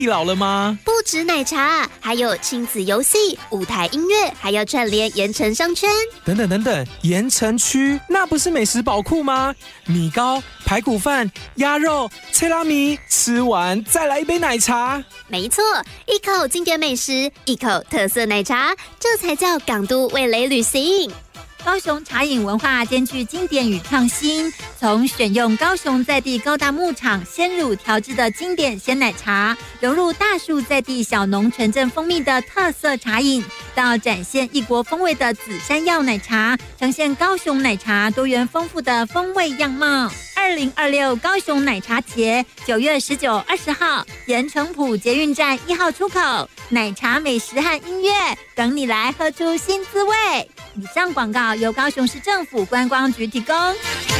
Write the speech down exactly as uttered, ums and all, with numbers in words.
老了吗？ 不止奶茶，还有亲子游戏、舞台音乐，还要串联盐城商圈。 等等等等，盐城区那不是美食宝库吗？米糕、排骨饭、鸭肉、切拉米，吃完再来一杯奶茶。 没错，一口经典美食，一口特色奶茶，这才叫港都味蕾旅行。 高雄茶饮文化兼具经典与创新，从选用高雄在地高大牧场鲜乳调制的经典鲜奶茶，融入大树在地小农纯正蜂蜜的特色茶饮，到展现异国风味的紫山药奶茶，呈现高雄奶茶多元丰富的风味样貌。二零二六高雄奶茶节，九月十九、二十号，盐城埔捷运站一号出口，奶茶美食和音乐等你来喝出新滋味。以上广告由高雄市政府观光局提供。